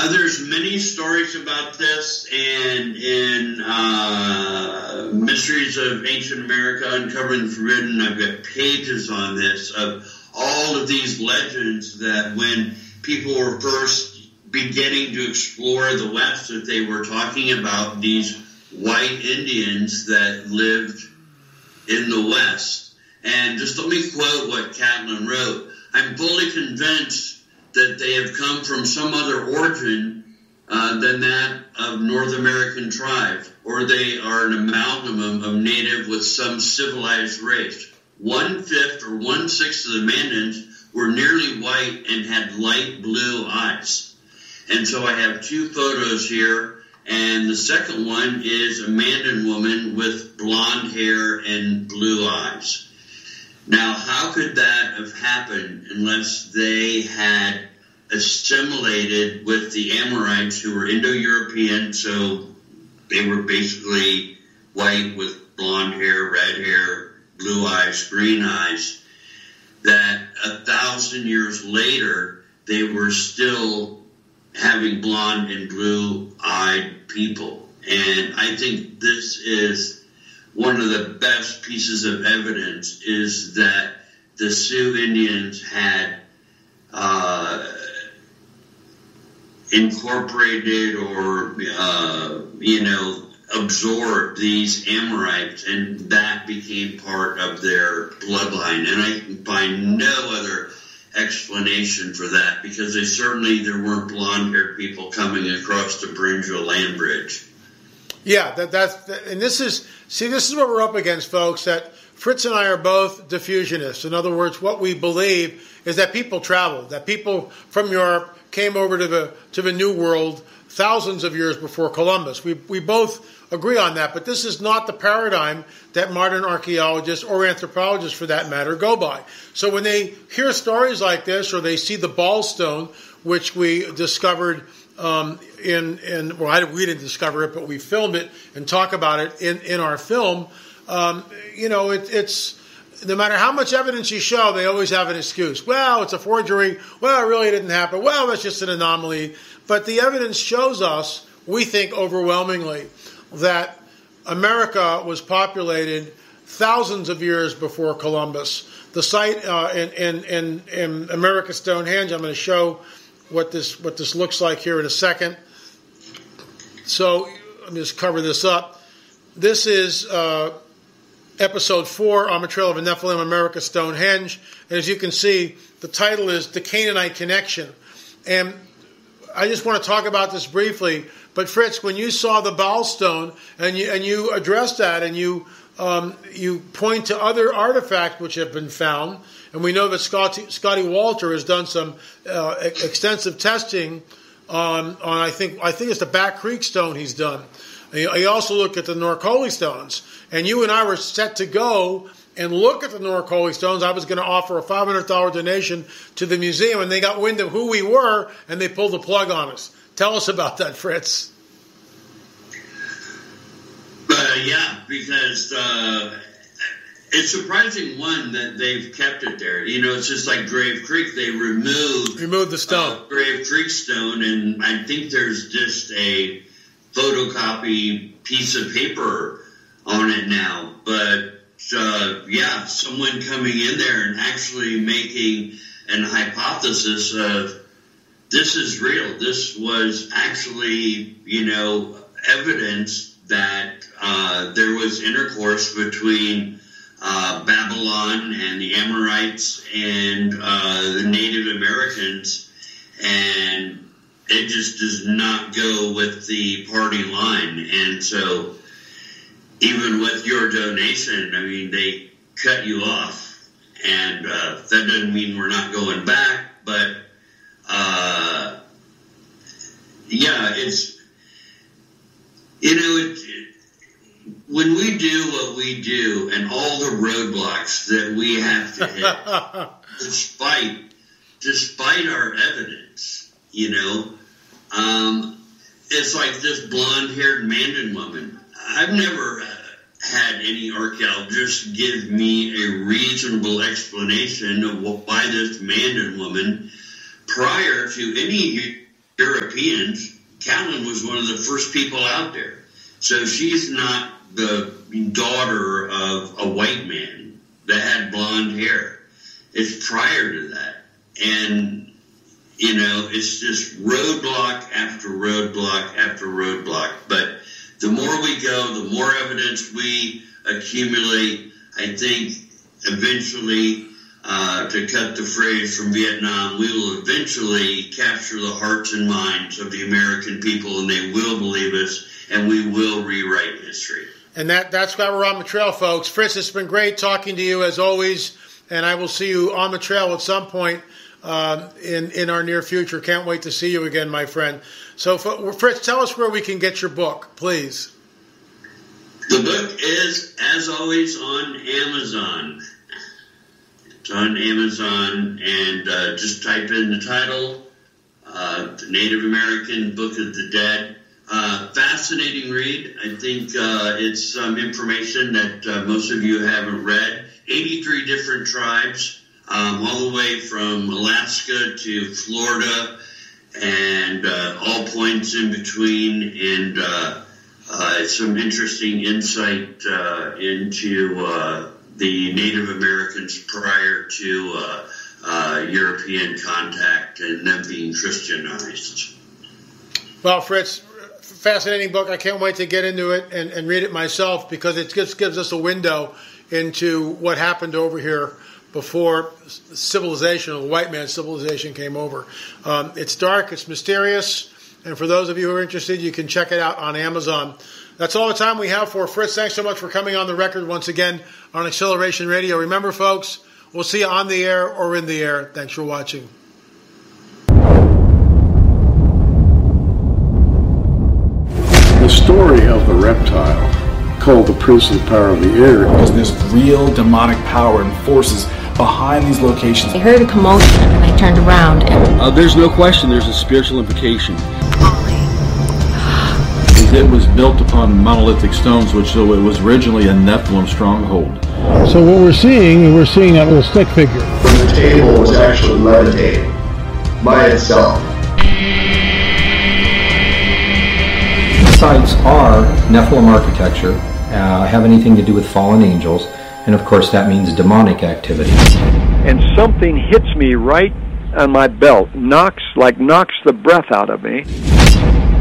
There's many stories about this, and in Mysteries of Ancient America, Uncovering the Forbidden, I've got pages on this of all of these legends that when people were first beginning to explore the West, that they were talking about these white Indians that lived in the West. And just let me quote what Catlin wrote. I'm fully convinced that they have come from some other origin than that of North American tribes, or they are an amalgam of native with some civilized race. 1/5 or 1/6 of the Mandans were nearly white and had light blue eyes. And so I have two photos here, and the second one is a Mandan woman with blonde hair and blue eyes. Now, how could that have happened unless they had assimilated with the Amorites, who were Indo-European, so they were basically white with blonde hair, red hair, blue eyes, green eyes, that 1,000 years later they were still having blonde and blue-eyed people. And I think this is one of the best pieces of evidence, is that the Sioux Indians had incorporated or, absorbed these Amorites, and that became part of their bloodline. And I can find no other explanation for that, because there weren't blonde-haired people coming across the Bridgeville land bridge. Yeah, this is what we're up against, folks, that Fritz and I are both diffusionists. In other words, what we believe is that people traveled, that people from Europe came over to the New World thousands of years before Columbus. We both agree on that, but this is not the paradigm that modern archaeologists, or anthropologists for that matter, go by. So when they hear stories like this, or they see the Ball Stone, which we discovered we didn't discover it, but we filmed it and talk about it in our film. It's no matter how much evidence you show, they always have an excuse. Well, it's a forgery. Well, it really didn't happen. Well, that's just an anomaly. But the evidence shows us, we think overwhelmingly, that America was populated thousands of years before Columbus. The site in America Stonehenge, I'm going to show what this looks like here in a second. So let me just cover this up. This is episode 4 on the Trail of the Nephilim, America Stonehenge. And as you can see, the title is The Canaanite Connection. And I just want to talk about this briefly. But Fritz, when you saw the Baal Stone and you addressed that, and you point to other artifacts which have been found, and we know that Scotty Walter has done some extensive testing on I think it's the Back Creek Stone he's done. He also looked at the Norcoli Stones, and you and I were set to go and look at the Norcoli Stones. I was going to offer a $500 donation to the museum, and they got wind of who we were, and they pulled the plug on us. Tell us about that, Fritz. Yeah, because it's surprising, one, that they've kept it there. It's just like Grave Creek. They removed the stone. Grave Creek stone, and I think there's just a photocopy piece of paper on it now. But, someone coming in there and actually making an hypothesis of, this is real. This was actually, evidence that there was intercourse between Babylon and the Amorites and the Native Americans, and it just does not go with the party line. And so even with your donation, they cut you off, and that doesn't mean we're not going back, but when we do what we do and all the roadblocks that we have to hit, despite our evidence, it's like this blonde-haired Mandan woman. I've never had any archaeologist give me a reasonable explanation of why this Mandan woman, prior to any Europeans, Callan was one of the first people out there. So she's not the daughter of a white man that had blonde hair. It's prior to that. And, you know, it's just roadblock after roadblock after roadblock. But the more we go, the more evidence we accumulate, I think eventually, to cut the phrase from Vietnam, we will eventually capture the hearts and minds of the American people, and they will believe us, and we will rewrite history. And that's why we're on the trail, folks. Fritz, it's been great talking to you as always, and I will see you on the trail at some point in our near future. Can't wait to see you again, my friend. So, Fritz, tell us where we can get your book, please. The book is, as always, on Amazon. It's on Amazon, and just type in the title, The Native American Book of the Dead. Fascinating read. I think it's some information that most of you haven't read. 83 different tribes, all the way from Alaska to Florida, and all points in between, and some interesting insight into the Native Americans prior to European contact and them being Christianized. Well, Fritz, fascinating book. I can't wait to get into it and read it myself, because it just gives us a window into what happened over here before civilization, or the white man's civilization, came over. It's dark, it's mysterious, and for those of you who are interested, you can check it out on Amazon. That's all the time we have for Fritz. Thanks so much for coming on the record once again on Acceleration Radio. Remember, folks, we'll see you on the air or in the air. Thanks for watching. The story of the reptile, called the Prince of the Power of the Air, is this real demonic power and forces behind these locations. I heard a commotion and I turned around and... there's no question there's a spiritual implication. It was built upon monolithic stones, which so it was originally a Nephilim stronghold. So what we're seeing that little stick figure. The table was actually levitating by itself. The sites are Nephilim architecture, have anything to do with fallen angels, and of course that means demonic activity. And something hits me right on my belt, knocks the breath out of me.